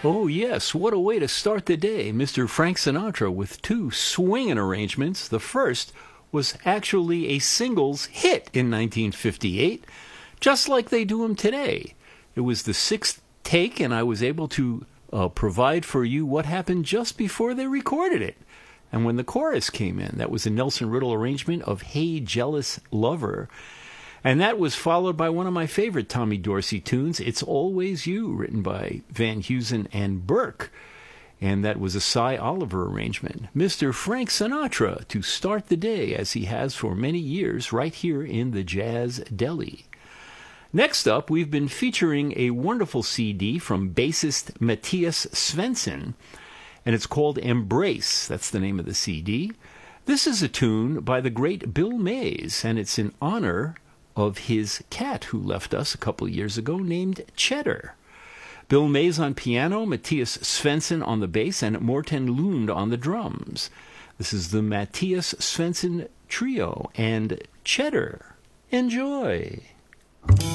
Oh, yes, what a way to start the day. Mr. Frank Sinatra with two swinging arrangements. The first was actually a singles hit in 1958, just like they do them today. It was the sixth take, and I was able to provide for you what happened just before they recorded it. And when the chorus came in, that was a Nelson Riddle arrangement of Hey Jealous Lover. And that was followed by one of my favorite Tommy Dorsey tunes, It's Always You, written by Van Heusen and Burke. And that was a Cy Oliver arrangement. Mr. Frank Sinatra to start the day, as he has for many years, right here in the Jazz Deli. Next up, we've been featuring a wonderful CD from bassist Matthias Svensson, and it's called Embrace. That's the name of the CD. This is a tune by the great Bill Mays, and it's in honor of his cat who left us a couple years ago named Cheddar. Bill Mays on piano, Matthias Svensson on the bass, and Morten Lund on the drums. This is the Matthias Svensson Trio and Cheddar. Enjoy!